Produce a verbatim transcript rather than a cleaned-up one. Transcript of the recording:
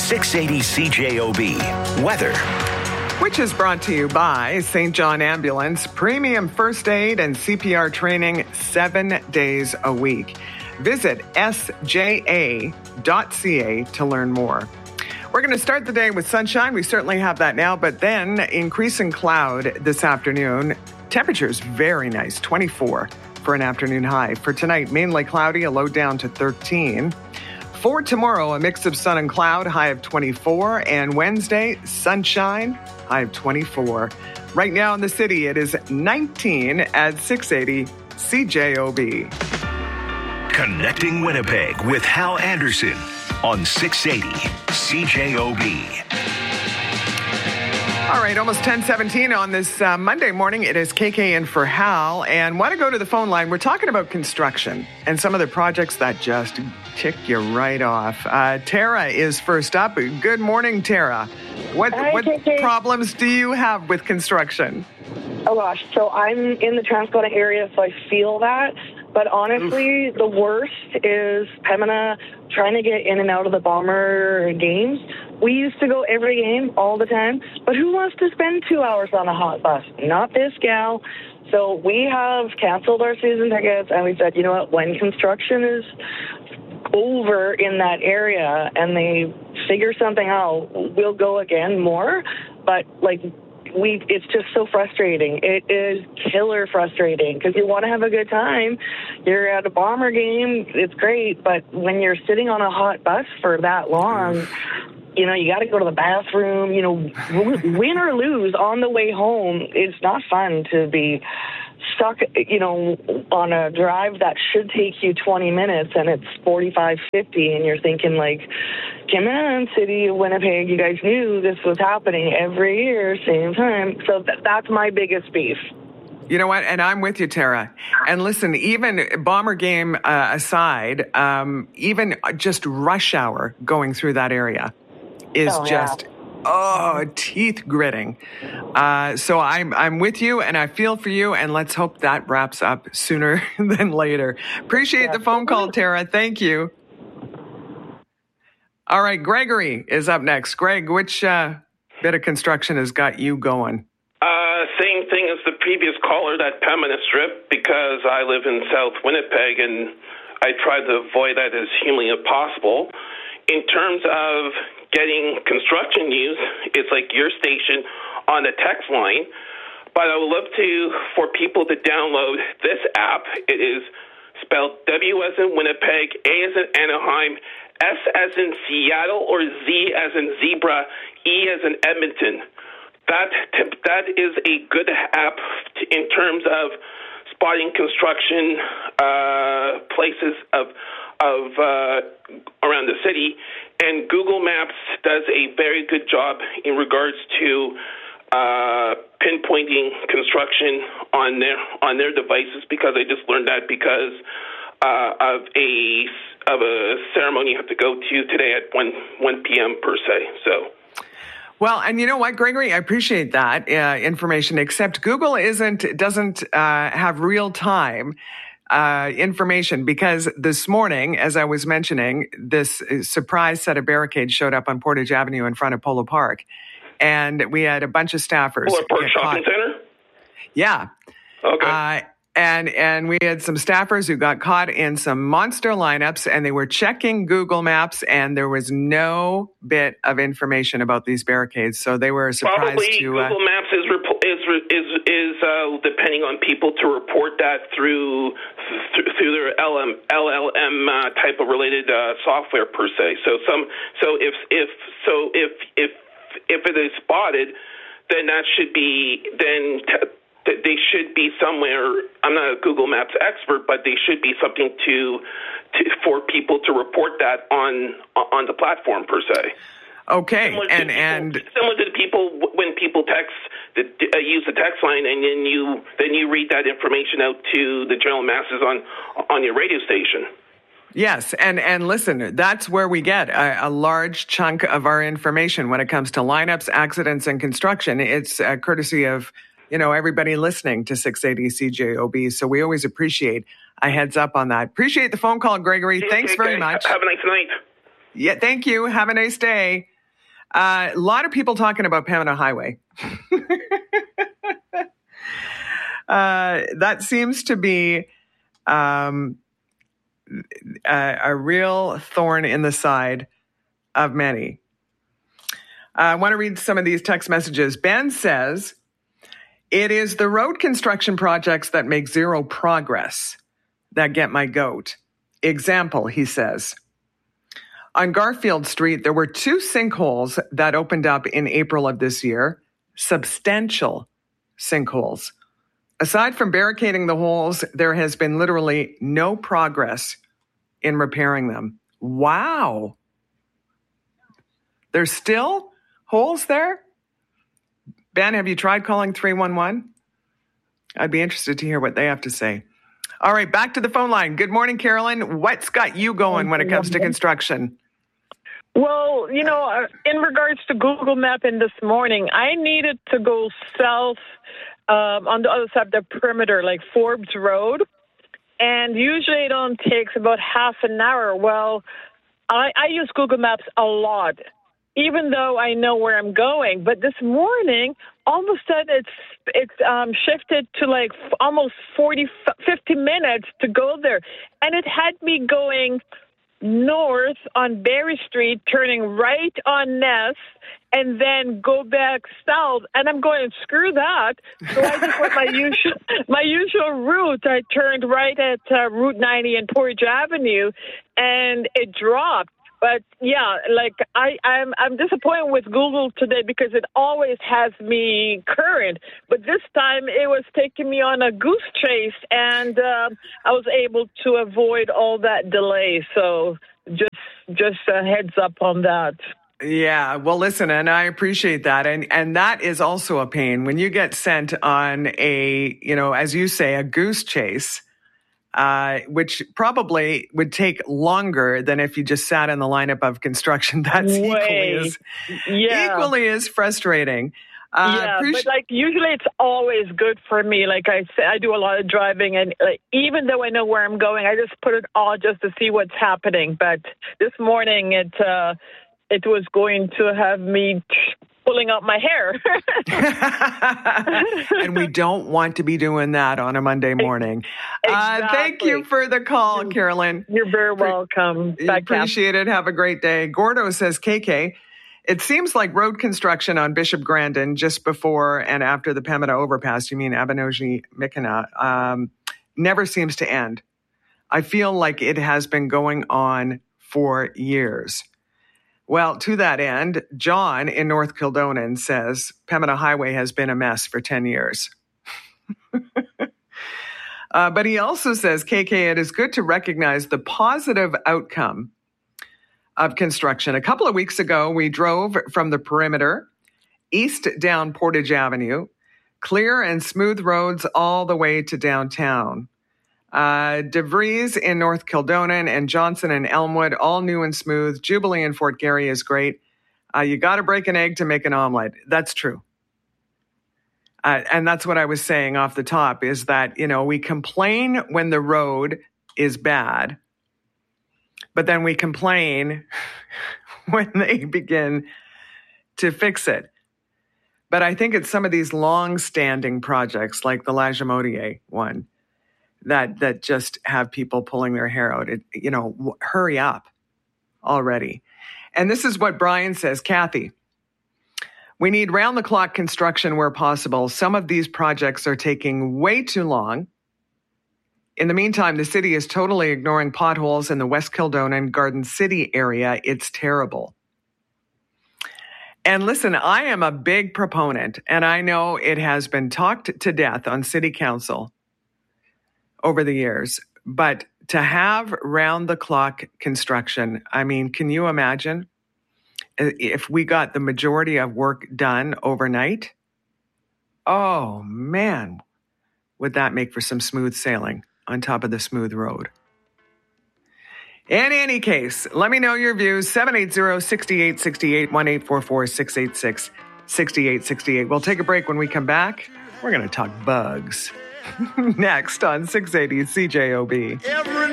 six eighty C J O B. Weather. Which is brought to you by Saint John Ambulance, premium first aid and C P R training seven days a week. Visit S J A dot C A to learn more. We're going to start the day with sunshine. We certainly have that now, but then increasing cloud this afternoon. Temperatures very nice, twenty-four for an afternoon high. For tonight, mainly cloudy, a low down to thirteen. For tomorrow, a mix of sun and cloud, high of twenty-four. And Wednesday, sunshine, high of twenty-four. Right now in the city, it is nineteen at six eighty C J O B. Connecting Winnipeg with Hal Anderson on six eighty C J O B. All right, almost ten seventeen on this uh, Monday morning. It is K K in for Hal, and want to go to the phone line. We're talking about construction and some of the projects that just tick you right off. Uh, Tara is first up. Good morning, Tara. What, Hi, what K K. problems do you have with construction? Oh, gosh. So I'm in the Transcona area, so I feel that. But honestly, Oof. the worst is Pembina trying to get in and out of the Bomber games. We used to go every game all the time, but who wants to spend two hours on a hot bus? Not this gal. So we have canceled our season tickets, and we said, you know what, when construction is over in that area and they figure something out, we'll go again more. But, like, we it's just so frustrating. It is killer frustrating because you want to have a good time. You're at a Bomber game, it's great, but when you're sitting on a hot bus for that long, you know, you got to go to the bathroom, you know, win or lose on the way home. It's not fun to be stuck, you know, on a drive that should take you twenty minutes and it's forty-five, fifty, and you're thinking, like, come on, City of Winnipeg, you guys knew this was happening every year, same time. So th- that's my biggest beef. You know what? And I'm with you, Tara. And listen, even Bomber game uh, aside, um, even just rush hour going through that area is oh, just... Yeah. Oh, teeth gritting. Uh, so I'm I'm with you, and I feel for you, and let's hope that wraps up sooner than later. Appreciate yeah. the phone call, Tara. Thank you. All right, Gregory is up next. Greg, which uh, bit of construction has got you going? Uh, same thing as the previous caller, that Pembina Strip, because I live in South Winnipeg, and I try to avoid that as humanly as possible. In terms of getting construction news, it's like your station on the text line. But I would love to for people to download this app. It is spelled W as in Winnipeg, A as in Anaheim, S as in Seattle, or Z as in zebra, E as in Edmonton. That that is a good app in terms of spotting construction uh, places of of uh, around the city, and Google Maps does a very good job in regards to uh, pinpointing construction on their on their devices. Because I just learned that because uh, of a of a ceremony I have to go to today at one p.m. per se. So. Well, and you know what, Gregory, I appreciate that uh, information. Except Google isn't doesn't uh, have real time. Uh, information, because this morning, as I was mentioning, this surprise set of barricades showed up on Portage Avenue in front of Polo Park, and we had a bunch of staffers. Polo Park Shopping Center? Yeah. Okay. Uh, and and we had some staffers who got caught in some monster lineups, and they were checking Google Maps, and there was no bit of information about these barricades, so they were surprised Probably to... Google uh, Maps is is is is uh, depending on people to report that through through their L M, L L M uh, type of related uh, software per se. So some so if if so if if if it is spotted, then that should be then. T- They should be somewhere. I'm not a Google Maps expert, but they should be something to, to for people to report that on on the platform per se. Okay, similar and people, and similar to the people when people text the, uh, use the text line, and then you then you read that information out to the general masses on on your radio station. Yes, and, and listen, that's where we get a, a large chunk of our information when it comes to lineups, accidents, and construction. It's uh, courtesy of, you know, everybody listening to six eighty C J O B. So we always appreciate a heads up on that. Appreciate the phone call, Gregory. Okay, Thanks very okay. much. Have a nice night. Yeah, thank you. Have a nice day. Uh, a lot of people talking about Pembina Highway. uh, that seems to be um, a, a real thorn in the side of many. Uh, I want to read some of these text messages. Ben says, it is the road construction projects that make zero progress that get my goat. Example, he says, on Garfield Street, there were two sinkholes that opened up in April of this year, substantial sinkholes. Aside from barricading the holes, there has been literally no progress in repairing them. Wow. There's still holes there? Ben, have you tried calling three one one? I'd be interested to hear what they have to say. All right, back to the phone line. Good morning, Carolyn. What's got you going when it comes to construction? Well, you know, in regards to Google Mapping this morning, I needed to go south um, on the other side of the perimeter, like Forbes Road. And usually it only takes about half an hour. Well, I, I use Google Maps a lot, even though I know where I'm going. But this morning, all of a sudden, it's it's um, shifted to like f- almost forty, fifty minutes to go there. And it had me going north on Berry Street, turning right on Ness, and then go back south. And I'm going, screw that. So I just went my usual my usual route. I turned right at uh, Route ninety and Portage Avenue, and it dropped. But yeah, like I, I'm I'm disappointed with Google today because it always has me current. But this time it was taking me on a goose chase, and uh, I was able to avoid all that delay. So just just a heads up on that. Yeah, well, listen, and I appreciate that. And and that is also a pain when you get sent on a, you know, as you say, a goose chase. Uh, which probably would take longer than if you just sat in the lineup of construction. That's Way. equally as yeah. equally as frustrating. Uh, yeah, appreci- but like usually it's always good for me. Like I say, I do a lot of driving, and like even though I know where I'm going, I just put it all just to see what's happening. But this morning, it uh, it was going to have me pulling out my hair. And we don't want to be doing that on a Monday morning. Exactly. Uh, thank you for the call, Carolyn. You're very welcome. Pre- appreciate it. Have a great day. Gordo says, K K, it seems like road construction on Bishop Grandin just before and after the Pembina overpass, you mean Abinogi-Michana, um, never seems to end. I feel like it has been going on for years. Well, to that end, John in North Kildonan says Pembina Highway has been a mess for ten years. uh, but he also says, K K, it is good to recognize the positive outcome of construction. A couple of weeks ago, we drove from the perimeter east down Portage Avenue, clear and smooth roads all the way to downtown. Uh, DeVries in North Kildonan and Johnson and Elmwood, all new and smooth. Jubilee in Fort Garry is great. Uh, you got to break an egg to make an omelet. That's true. Uh, and that's what I was saying off the top is that, you know, we complain when the road is bad, but then we complain when they begin to fix it. But I think it's some of these long-standing projects like the La Jamodier one that that just have people pulling their hair out. It, you know, w- hurry up already. And this is what Brian says, Kathy, we need round-the-clock construction where possible. Some of these projects are taking way too long. In the meantime, the city is totally ignoring potholes in the West Kildonan Garden City area. It's terrible. And listen, I am a big proponent, and I know it has been talked to death on city council over the years, but to have round-the-clock construction, I mean, can you imagine if we got the majority of work done overnight? Oh, man, would that make for some smooth sailing on top of the smooth road. In any case, let me know your views, seven eight zero, six eight six eight, one eight four four, six eight six, six eight six eight. We'll take a break. When we come back, we're going to talk bugs. Next on six eighty C J O B. Every